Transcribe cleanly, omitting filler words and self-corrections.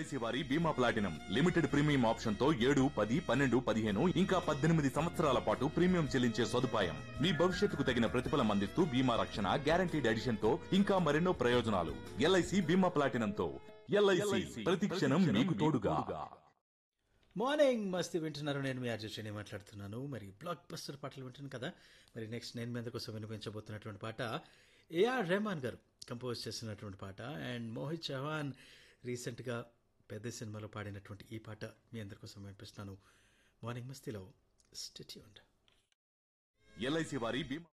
LIC వారి బీమా platinum limited premium option తో 7, 10, 12, 15 ఇంకా 18 సంవత్సరాల పాటు ప్రీమియం చెల్లించే సదుపాయం. మీ భవిష్యత్తుకు తగిన ప్రతిఫలం అందిస్తూ బీమా రక్షణ, గ్యారంటీడ్ ఎడిషన్ తో ఇంకా మరెన్నో ప్రయోజనాలు. ఎల్ఐసి బీమా ప్లాటినంతో ఎల్ఐసి ప్రతి క్షణం మీకు తోడుగా. మార్నింగ్ మస్తీ వింటున్నారు. నేను మీ అర్జున్ మాట్లాడుతున్నాను. మరి బ్లాక్ బస్టర్ పాటలు వింటున్నాను కదా. మరి నెక్స్ట్ నేను మీ అందరికోసం వినిపించబోతున్నటువంటి పాట ఏఆర్ రెహమాన్ గారు కంపోజ్ చేసినటువంటి పాట అండ్ మోహిత్ చౌహాన్ రీసెంట్గా పెద్ద సినిమాలో పాడినటువంటి ఈ పాట మీ అందరికోసం వినిపిస్తున్నాను. Morning మస్తీలో stay tuned. ఎల్ఐసి వారి బీమా